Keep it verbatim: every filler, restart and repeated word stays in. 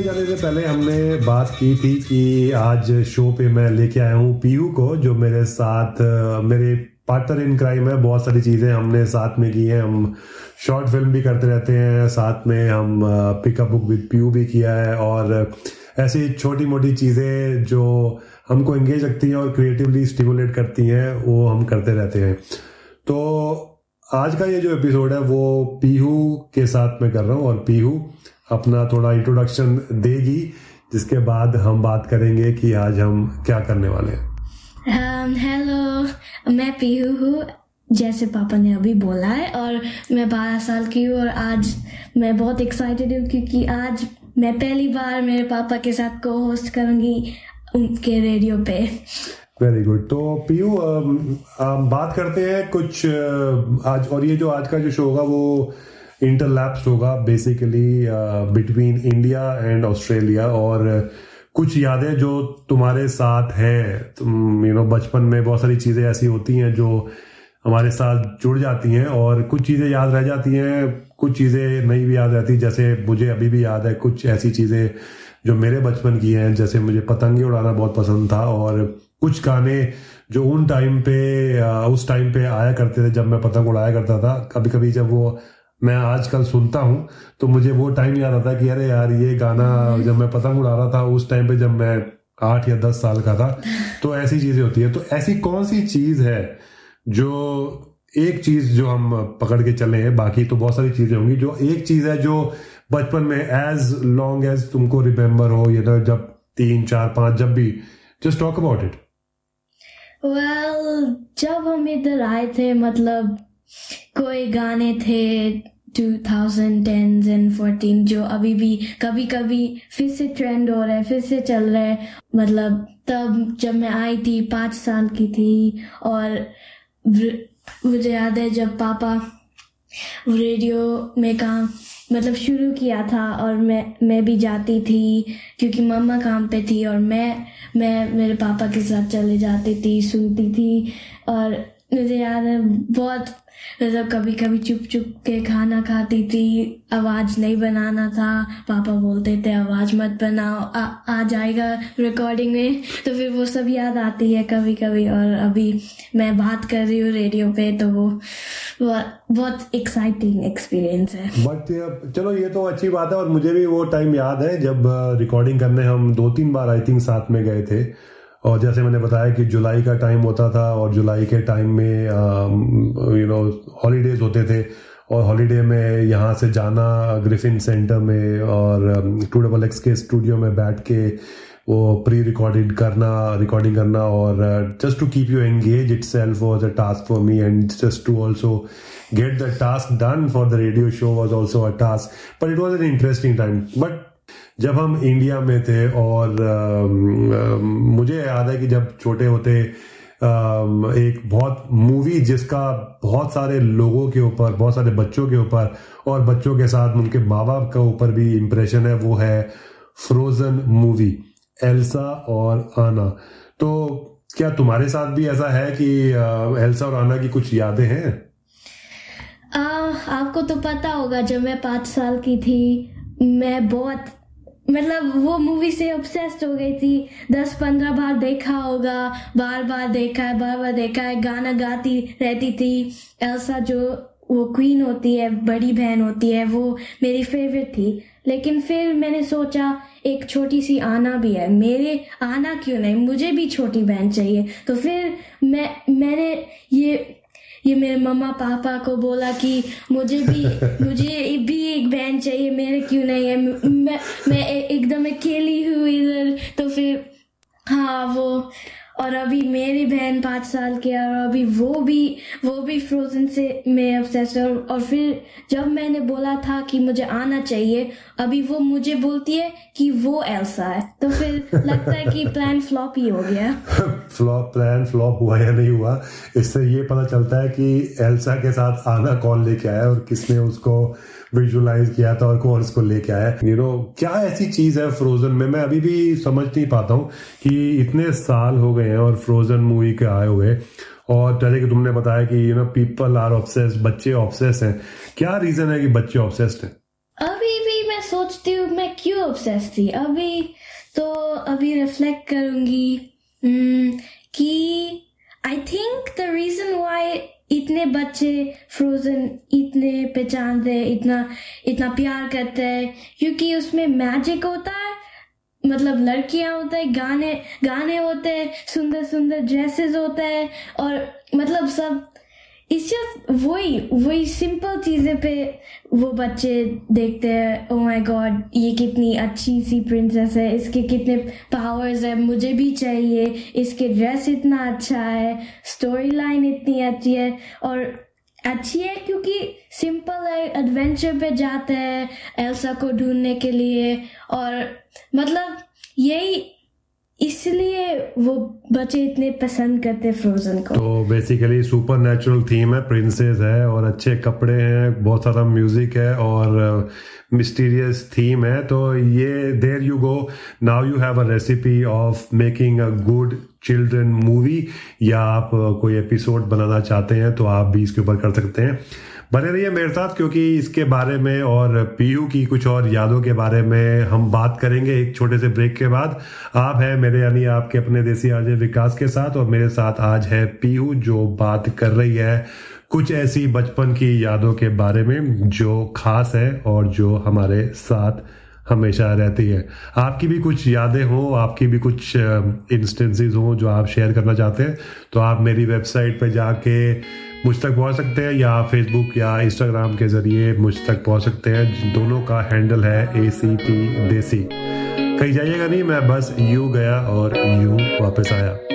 में जाने से पहले हमने बात की थी कि आज शो पे मैं लेके आया हूँ पीयू को, जो मेरे साथ मेरे पार्टनर इन क्राइम है। बहुत सारी चीज़ें हमने साथ में की हैं। हम शॉर्ट फिल्म भी करते रहते हैं, साथ में हम पिकअप बुक विद पीयू भी किया है, और ऐसी छोटी मोटी चीज़ें जो हमको एंगेज रखती हैं और क्रिएटिवली स्टिमुलेट करती हैं वो हम करते रहते हैं। तो आज का ये जो एपिसोड है वो पीहू के साथ मैं कर रहा हूँ, और पीहू अपना थोड़ा इंट्रोडक्शन देगी, जिसके बाद हम बात करेंगे कि आज हम क्या करने वाले हैं। हेलो um, मैं पीहू हूँ, जैसे पापा ने अभी बोला है, और मैं बारह साल की हूँ। और आज मैं बहुत एक्साइटेड हूँ क्योंकि आज मैं पहली बार मेरे पापा के साथ को होस्ट करूँगी उनके रेडियो पे। Very good. तो पीयू बात करते हैं कुछ आज, और ये जो आज का जो शो होगा वो इंटरलैप्स्ड होगा basically between India and Australia, और कुछ यादें जो तुम्हारे साथ हैं, तुम यू नो बचपन में बहुत सारी चीज़ें ऐसी होती हैं जो हमारे साथ जुड़ जाती हैं, और कुछ चीज़ें याद रह जाती हैं, कुछ चीज़ें नहीं भी याद रहती। जैसे मुझे अभी भी याद है कुछ ऐसी चीज़ें जो मेरे बचपन की हैं, जैसे मुझे पतंगे उड़ाना बहुत पसंद था, और कुछ गाने जो उन टाइम पे उस टाइम पे आया करते थे जब मैं पतंग उड़ाया करता था। कभी कभी जब वो मैं आजकल सुनता हूँ तो मुझे वो टाइम याद आता है कि अरे यार ये गाना जब मैं पतंग उड़ा रहा था उस टाइम पे, जब मैं आठ या दस साल का था। तो ऐसी चीजें होती है। तो ऐसी कौन सी चीज है जो एक चीज जो हम पकड़ के चले हैं, बाकी तो बहुत सारी चीजें होंगी, जो एक चीज है जो बचपन में एज लॉन्ग एज तुमको रिमेम्बर हो, ये ना जब तीन चार पांच जब भी, just talk about it. Well, जब हम इधर आए थे, मतलब कोई गाने थे two thousand ten and fourteen जो अभी भी कभी कभी फिर से ट्रेंड हो रहा है, फिर से चल रहा है। मतलब तब जब मैं आई थी पाँच साल की थी, और मुझे याद है जब पापा रेडियो में काम मतलब शुरू किया था, और मैं मैं भी जाती थी क्योंकि मम्मा काम पे थी, और मैं मैं मेरे पापा के साथ चले जाती थी, सुनती थी। और मुझे याद है बहुत, मतलब कभी कभी चुप चुप के खाना खाती थी, आवाज नहीं बनाना था। पापा बोलते थे आवाज मत बनाओ, आ, आ जाएगा रिकॉर्डिंग में। तो फिर वो सब याद आती है कभी कभी। और अभी मैं बात कर रही हूँ रेडियो पे, तो वो बहुत एक्साइटिंग एक्सपीरियंस है। बट चलो ये तो अच्छी बात है, और मुझे भी वो टाइम याद है जब रिकॉर्डिंग करने हम दो तीन बार आई थिंक साथ में गए थे। और जैसे मैंने बताया कि जुलाई का टाइम होता था, और जुलाई के टाइम में यू नो हॉलीडेज होते थे, और हॉलीडे में यहाँ से जाना ग्रिफिन सेंटर में और टू डबल एक्स के स्टूडियो में बैठ के वो प्री रिकॉर्डेड करना रिकॉर्डिंग करना, और just to keep you engage itself was a task for me, and just to also get the task done for the radio show was also a task, but it was an interesting time. But जब हम India में थे, और आ, आ, मुझे याद है कि जब छोटे होते आ, एक बहुत मूवी जिसका बहुत सारे लोगों के ऊपर, बहुत सारे बच्चों के ऊपर, और बच्चों के साथ उनके माँ बाप का ऊपर भी इम्प्रेशन है, वो है फ्रोजन मूवी, एल्सा और आना। तो क्या तुम्हारे साथ भी ऐसा है कि एल्सा और आना की कुछ यादें हैं? आ, आपको तो पता होगा, जब मैं पाँच साल की थी मैं बहुत, मतलब वो मूवी से ऑब्सेस्ड हो गई थी। दस पंद्रह बार देखा होगा, बार बार देखा है, बार बार देखा है। गाना गाती रहती थी। एल्सा जो वो क्वीन होती है, बड़ी बहन होती है, वो मेरी फेवरेट थी। लेकिन फिर मैंने सोचा एक छोटी सी आना भी है, मेरे आना क्यों नहीं, मुझे भी छोटी बहन चाहिए। तो फिर मैं मैंने ये ये मेरे मम्मा पापा को बोला कि मुझे भी मुझे भी एक बहन चाहिए, मेरे क्यों नहीं है, मैं मैं एकदम अकेली हूँ इधर। तो फिर हाँ वो, और अभी मेरी बहन पाँच साल की है, और अभी वो भी वो भी फ्रोजन से मैं ऑब्सेस्ड है। और फिर जब मैंने बोला था कि मुझे आना चाहिए, अभी वो मुझे बोलती है कि वो एल्सा है। तो फिर लगता है कि प्लान फ्लॉप ही हो गया। फ्लॉप प्लान फ्लॉप हुआ या नहीं हुआ, इससे ये पता चलता है कि एल्सा के साथ आना कौन लेके आया, और किसने उसको विजुअलाइज किया था, और कौन उसको लेके आया। यू नो क्या ऐसी चीज है फ्रोजन में, मैं अभी भी समझ नहीं पाता हूँ कि इतने साल हो गए हैं और फ्रोजन मूवी के आए हुए, और जैसे कि तुमने बताया कि you know people are obsessed, बच्चे ऑब्सेस्ड हैं। क्या रीजन है कि बच्चे ऑब्सेस्ड हैं? अभी भी मैं सोचती हूँ मैं क्यों ऑब्सेस थी, अभी तो अभी रिफ्लेक्ट करूंगी hmm, कि I think the reason why इतने बच्चे फ्रोजन इतने पहचानते हैं, इतना इतना प्यार करते हैं, क्योंकि उसमें मैजिक होता है, मतलब लड़कियां होते हैं, गाने गाने होते हैं, सुंदर सुंदर ड्रेसेस होते हैं, और मतलब सब इट्स जस्ट वही वही सिंपल चीजें पे वो बच्चे देखते हैं, ओ माय गॉड ये कितनी अच्छी सी प्रिंसेस है, इसके कितने पावर्स है, मुझे भी चाहिए, इसके ड्रेस इतना अच्छा है, स्टोरी लाइन इतनी अच्छी है, और अच्छी है क्योंकि सिंपल है, एडवेंचर पे जाते हैं एल्सा को ढूंढने के लिए, और मतलब यही इसलिए वो बच्चे इतने पसंद करते फ्रोजन को। तो बेसिकली सुपर नेचुरल थीम है, प्रिंसेस है और अच्छे कपड़े हैं, बहुत सारा म्यूजिक है और मिस्टीरियस थीम है, तो ये there you go, now you have a recipe of making a good children movie, या आप कोई एपिसोड बनाना चाहते हैं तो आप भी इसके ऊपर कर सकते हैं। बने रहिए मेरे साथ, क्योंकि इसके बारे में और पीयू की कुछ और यादों के बारे में हम बात करेंगे एक छोटे से ब्रेक के बाद। आप हैं मेरे यानी आपके अपने देसी आरजे विकास के साथ, और मेरे साथ आज है पीयू जो बात कर रही है कुछ ऐसी बचपन की यादों के बारे में जो खास है और जो हमारे साथ हमेशा रहती है। आपकी भी कुछ यादें हो, आपकी भी कुछ इंस्टेंसेस हो जो आप शेयर करना चाहते हैं, तो आप मेरी वेबसाइट पे जाके मुझ तक पहुंच सकते हैं, या फेसबुक या इंस्टाग्राम के जरिए मुझ तक पहुंच सकते हैं। दोनों का हैंडल है ए सी टी देसी। कहीं जाइएगा नहीं, मैं बस यूं गया और यूं वापस आया।